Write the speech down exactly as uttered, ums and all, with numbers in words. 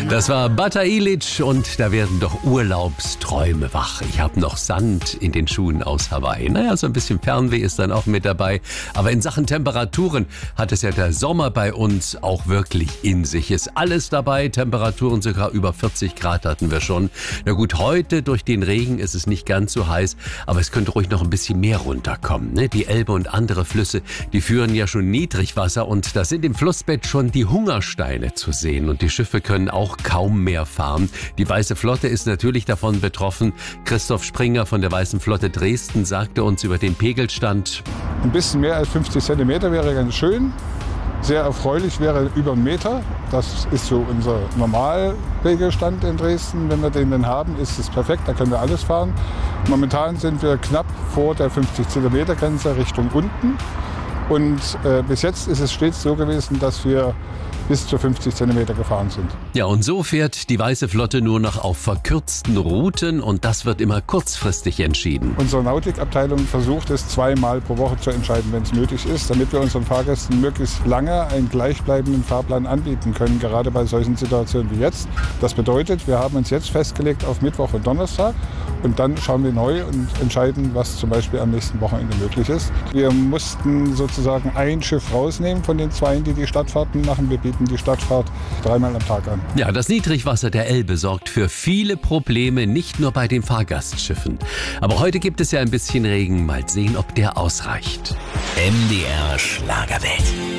Das war Bata Ilic und da werden doch Urlaubsträume wach. Ich habe noch Sand in den Schuhen aus Hawaii. Naja, so ein bisschen Fernweh ist dann auch mit dabei. Aber in Sachen Temperaturen hat es ja der Sommer bei uns auch wirklich in sich. Ist alles dabei. Temperaturen sogar über vierzig Grad hatten wir schon. Na gut, heute durch den Regen ist es nicht ganz so heiß, aber es könnte ruhig noch ein bisschen mehr runterkommen. Ne? Die Elbe und andere Flüsse, die führen ja schon Niedrigwasser und da sind im Flussbett schon die Hungersteine zu sehen. Und die Schiffe können auch kaum mehr fahren. Die Weiße Flotte ist natürlich davon betroffen. Christoph Springer von der Weißen Flotte Dresden sagte uns über den Pegelstand: Ein bisschen mehr als fünfzig Zentimeter wäre ganz schön. Sehr erfreulich wäre über einen Meter. Das ist so unser Normalpegelstand in Dresden. Wenn wir den dann haben, ist es perfekt. Da können wir alles fahren. Momentan sind wir knapp vor der fünfzig Zentimeter Grenze Richtung unten. Und äh, bis jetzt ist es stets so gewesen, dass wir bis zu fünfzig Zentimeter gefahren sind. Ja, und so fährt die Weiße Flotte nur noch auf verkürzten Routen und das wird immer kurzfristig entschieden. Unsere Nautikabteilung versucht es zweimal pro Woche zu entscheiden, wenn es nötig ist, damit wir unseren Fahrgästen möglichst lange einen gleichbleibenden Fahrplan anbieten können, gerade bei solchen Situationen wie jetzt. Das bedeutet, wir haben uns jetzt festgelegt auf Mittwoch und Donnerstag und dann schauen wir neu und entscheiden, was zum Beispiel am nächsten Wochenende möglich ist. Wir mussten sozusagen ein Schiff rausnehmen von den zwei, die die Stadtfahrten machen. Wir bieten die Stadtfahrt dreimal am Tag an. Ja, das Niedrigwasser der Elbe sorgt für viele Probleme, nicht nur bei den Fahrgastschiffen. Aber heute gibt es ja ein bisschen Regen. Mal sehen, ob der ausreicht. M D R Schlagerwelt.